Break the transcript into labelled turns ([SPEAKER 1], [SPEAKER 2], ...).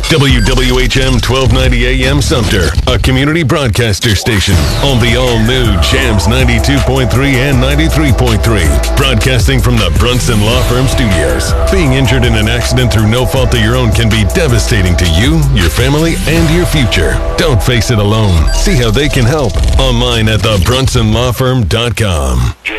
[SPEAKER 1] WWHM 1290 AM Sumter, a community broadcaster station on the all-new Jams 92.3 and 93.3. Broadcasting from the Brunson Law Firm Studios. Being injured in an accident through no fault of your own can be devastating to you, your family, and your future. Don't face it alone. See how they can help online at thebrunsonlawfirm.com.